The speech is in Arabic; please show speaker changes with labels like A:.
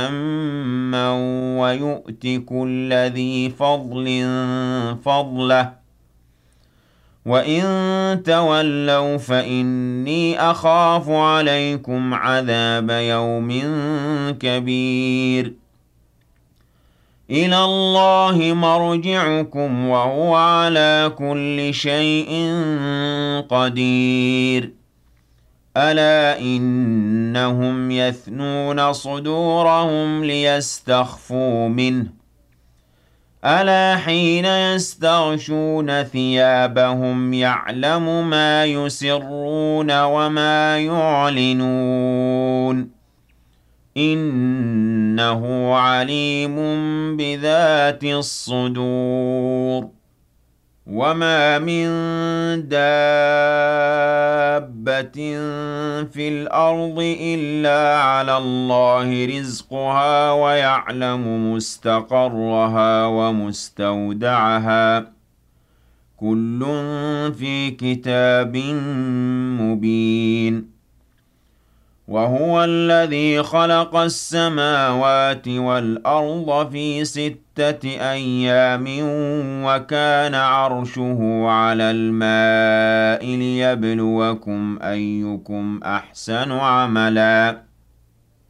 A: مَّن وَيُؤْتِ كُلَّ ذِي فَضْلٍ فَضْلَهُ وَإِن تَوَلَّوْا فَإِنِّي أَخَافُ عَلَيْكُمْ عَذَابَ يَوْمٍ كَبِيرٍ إِلَى اللَّهِ مَرْجِعُكُمْ وَهُوَ عَلَى كُلِّ شَيْءٍ قَدِيرٌ أَلَا إِنَّهُمْ يَثْنُونَ صُدُورَهُمْ لِيَسْتَخْفُوا مِنْهُ أَلَا حِينَ يَسْتَغْشُونَ ثِيَابَهُمْ يَعْلَمُ مَا يُسِرُّونَ وَمَا يُعْلِنُونَ إِنَّهُ عَلِيمٌ بِذَاتِ الصُّدُورِ وَمَا مِن دَابَّةٍ فِي الْأَرْضِ إِلَّا عَلَى اللَّهِ رِزْقُهَا وَيَعْلَمُ مُسْتَقَرَّهَا وَمُسْتَوْدَعَهَا ۚ كُلٌّ فِي كِتَابٍ مُّبِينٍ وَهُوَ الَّذِي خَلَقَ السَّمَاوَاتِ وَالْأَرْضَ فِي 6 أَيَّامٍ وَكَانَ عَرْشُهُ عَلَى الْمَاءِ لِيَبْلُوَكُمْ أَيُّكُمْ أَحْسَنُ عَمَلًا